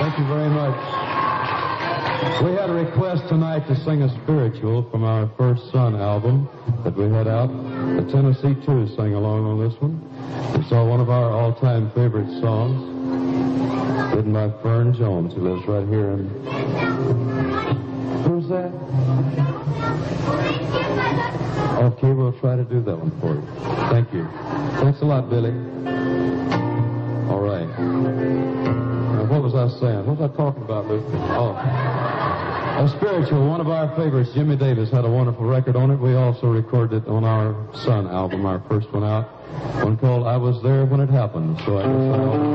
Thank you very much. We had a request tonight to sing a spiritual from our First Son album that we had out. The Tennessee Two sang along on this one. We saw one of our all-time favorite songs, written by Fern Jones, who lives right here in... Who's that? Okay, we'll try to do that one for you. Thank you. Thanks a lot, Billy. All right. Now, what was I saying? What was I talking about, Luke? Oh. A spiritual, one of our favorites, Jimmy Davis, had a wonderful record on it. We also recorded it on our Son album, our first one out, one called I Was There When It Happened. So I guess